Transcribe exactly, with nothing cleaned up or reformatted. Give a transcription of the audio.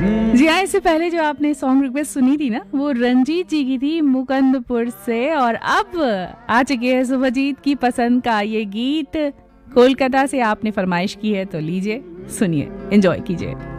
जी हाँ, इससे पहले जो आपने सॉन्ग रिक्वेस्ट सुनी थी ना, वो रंजीत जी की थी मुकंदपुर से। और अब आ चुके हैं शुभजीत की पसंद का ये गीत, कोलकाता से आपने फरमाइश की है, तो लीजिए सुनिए, एंजॉय कीजिए।